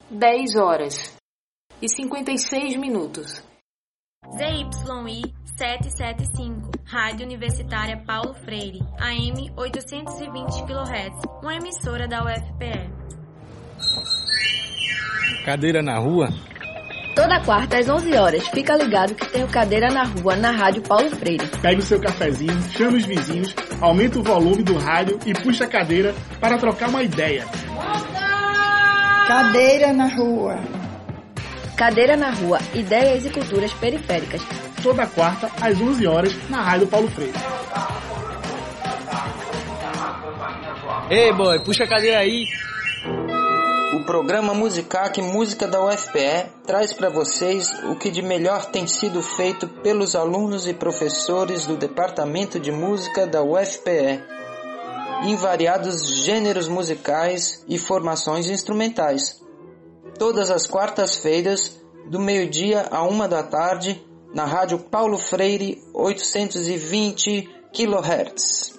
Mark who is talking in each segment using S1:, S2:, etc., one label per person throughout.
S1: 10 horas e 56 minutos.
S2: ZYI 775, Rádio Universitária Paulo Freire, AM 820 kHz, uma emissora da UFPE.
S3: Cadeira na Rua?
S4: Toda quarta às 11 horas, fica ligado que tem o Cadeira na Rua na Rádio Paulo Freire.
S5: Pega o seu cafezinho, chama os vizinhos, aumenta o volume do rádio e puxa a cadeira para trocar uma ideia.
S6: Cadeira na Rua.
S4: Cadeira na Rua, ideias e culturas periféricas.
S5: Toda quarta às 11 horas na Rádio Paulo Freire.
S3: Ei, boy, puxa a cadeira aí.
S7: O programa Musicac Música da UFPE traz para vocês o que de melhor tem sido feito pelos alunos e professores do Departamento de Música da UFPE, em variados gêneros musicais e formações instrumentais. Todas as quartas-feiras, do meio-dia a 13h, na Rádio Paulo Freire, 820 kHz.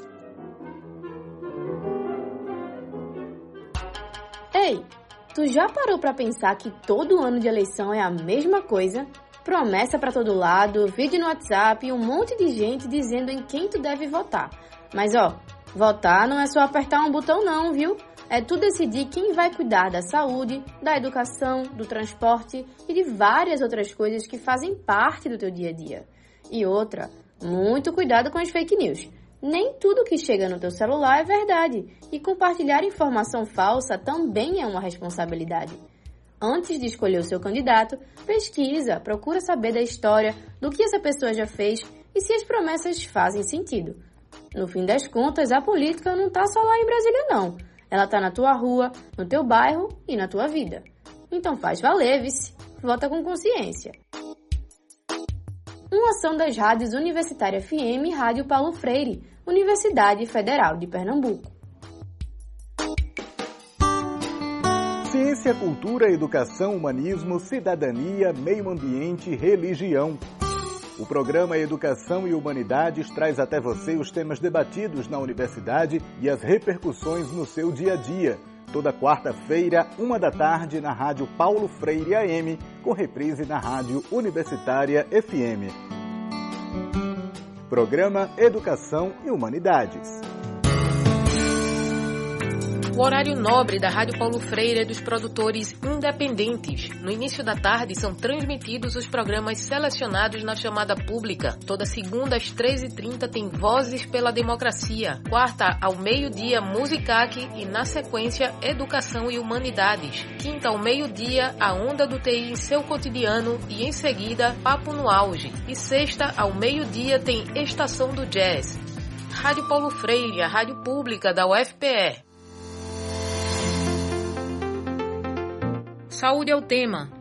S8: Ei, tu já parou pra pensar que todo ano de eleição é a mesma coisa? Promessa pra todo lado, vídeo no WhatsApp e um monte de gente dizendo em quem tu deve votar. Mas votar não é só apertar um botão não, viu? É tu decidir quem vai cuidar da saúde, da educação, do transporte e de várias outras coisas que fazem parte do teu dia a dia. E outra, muito cuidado com as fake news. Nem tudo que chega no teu celular é verdade, e compartilhar informação falsa também é uma responsabilidade. Antes de escolher o seu candidato, pesquisa, procura saber da história, do que essa pessoa já fez e se as promessas fazem sentido. No fim das contas, a política não está só lá em Brasília não. Ela está na tua rua, no teu bairro e na tua vida. Então faz valer, vice. Vota com consciência. Uma ação das rádios Universitária FM e Rádio Paulo Freire, Universidade Federal de Pernambuco.
S9: Ciência, cultura, educação, humanismo, cidadania, meio ambiente, religião. O programa Educação e Humanidades traz até você os temas debatidos na universidade e as repercussões no seu dia a dia. Toda quarta-feira, 13h, na Rádio Paulo Freire AM, com reprise na Rádio Universitária FM. Programa Educação e Humanidades.
S1: O horário nobre da Rádio Paulo Freire é dos produtores independentes. No início da tarde são transmitidos os programas selecionados na chamada pública. Toda segunda às 13h30 tem Vozes pela Democracia. Quarta ao meio-dia, Musicac e na sequência Educação e Humanidades. Quinta ao meio-dia, a Onda do TI em seu cotidiano e em seguida Papo no Auge. E sexta ao meio-dia tem Estação do Jazz. Rádio Paulo Freire, a rádio pública da UFPE. Saúde é o tema.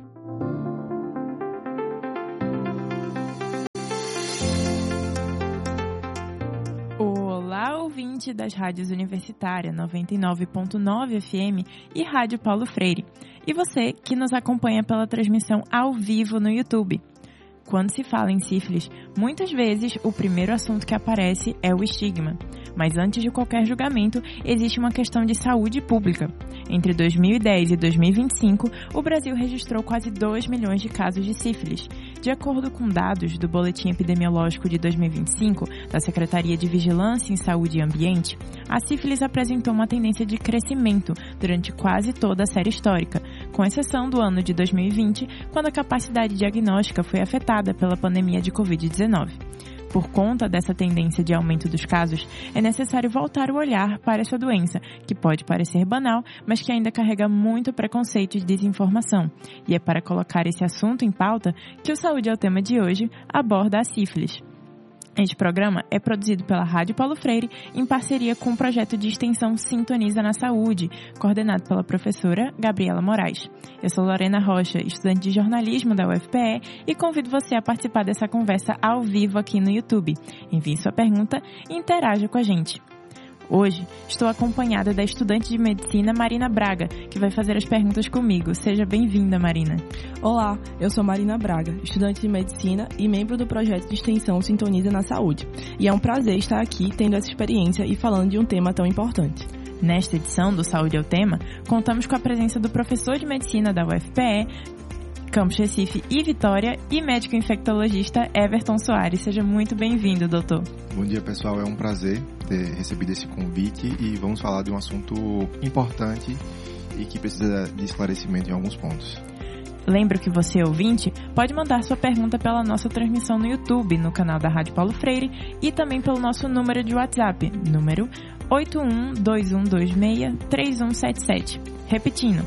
S10: Olá, ouvinte das rádios Universitária 99.9 FM e Rádio Paulo Freire. E você que nos acompanha pela transmissão ao vivo no YouTube. Quando se fala em sífilis, muitas vezes o primeiro assunto que aparece é o estigma. Mas antes de qualquer julgamento, existe uma questão de saúde pública. Entre 2010 e 2025, o Brasil registrou quase 2 milhões de casos de sífilis. De acordo com dados do Boletim Epidemiológico de 2025 da Secretaria de Vigilância em Saúde e Ambiente, a sífilis apresentou uma tendência de crescimento durante quase toda a série histórica, com exceção do ano de 2020, quando a capacidade diagnóstica foi afetada pela pandemia de Covid-19. Por conta dessa tendência de aumento dos casos, é necessário voltar o olhar para essa doença, que pode parecer banal, mas que ainda carrega muito preconceito e desinformação. E é para colocar esse assunto em pauta que o Saúde é o Tema de hoje aborda a sífilis. Este programa é produzido pela Rádio Paulo Freire em parceria com o projeto de extensão Sintoniza na Saúde, coordenado pela professora Gabriela Moraes. Eu sou Lorena Rocha, estudante de jornalismo da UFPE e convido você a participar dessa conversa ao vivo aqui no YouTube. Envie sua pergunta e interaja com a gente. Hoje, estou acompanhada da estudante de medicina Marina Braga, que vai fazer as perguntas comigo. Seja bem-vinda, Marina.
S11: Olá, eu sou Marina Braga, estudante de medicina e membro do projeto de extensão Sintoniza na Saúde. E é um prazer estar aqui tendo essa experiência e falando de um tema tão importante.
S10: Nesta edição do Saúde é o Tema, contamos com a presença do professor de medicina da UFPE, Campus Recife e Vitória, e médico infectologista Everton Soares. Seja muito bem-vindo, doutor.
S6: Bom dia, pessoal. É um prazer ter recebido esse convite e vamos falar de um assunto importante e que precisa de esclarecimento em alguns pontos.
S10: Lembro que você, ouvinte, pode mandar sua pergunta pela nossa transmissão no YouTube, no canal da Rádio Paulo Freire e também pelo nosso número de WhatsApp, número 8121263177. Repetindo,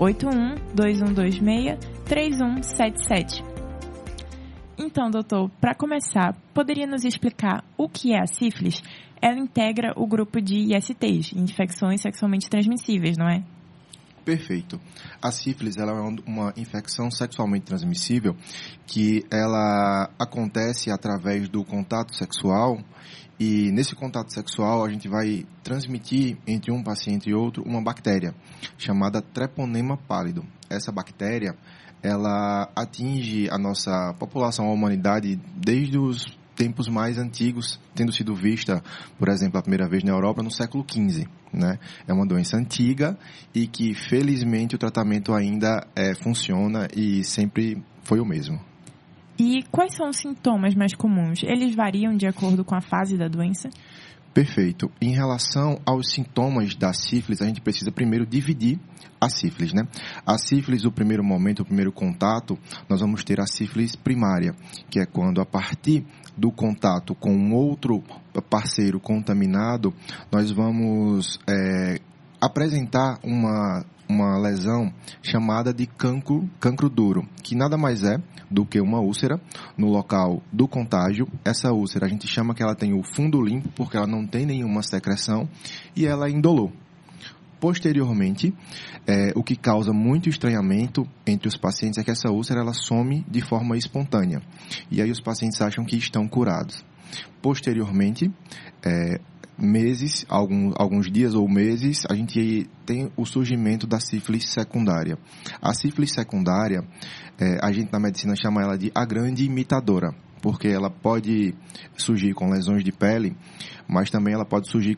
S10: 8121263177. Então, doutor, para começar, poderia nos explicar o que é a sífilis? Ela integra o grupo de ISTs, infecções sexualmente transmissíveis, não é?
S6: Perfeito. A sífilis ela é uma infecção sexualmente transmissível que ela acontece através do contato sexual. E nesse contato sexual a gente vai transmitir entre um paciente e outro uma bactéria chamada Treponema pálido. Essa bactéria, ela atinge a nossa população, a humanidade, desde os tempos mais antigos, tendo sido vista, por exemplo, a primeira vez na Europa no século XV. Né? É uma doença antiga e que, felizmente, o tratamento ainda funciona e sempre foi o mesmo.
S10: E quais são os sintomas mais comuns? Eles variam de acordo com a fase da doença?
S6: Perfeito. Em relação aos sintomas da sífilis, a gente precisa primeiro dividir a sífilis, né? A sífilis, o primeiro momento, o primeiro contato, nós vamos ter a sífilis primária, que é quando, a partir do contato com um outro parceiro contaminado, nós vamos apresentar uma lesão chamada de cancro duro, que nada mais é do que uma úlcera no local do contágio. Essa úlcera a gente chama que ela tem o fundo limpo porque ela não tem nenhuma secreção e ela é indolor. Posteriormente, o que causa muito estranhamento entre os pacientes é que essa úlcera ela some de forma espontânea e aí os pacientes acham que estão curados. Posteriormente, meses, alguns dias ou meses, a gente tem o surgimento da sífilis secundária. A sífilis secundária, a gente na medicina chama ela de a grande imitadora, porque ela pode surgir com lesões de pele, mas também ela pode surgir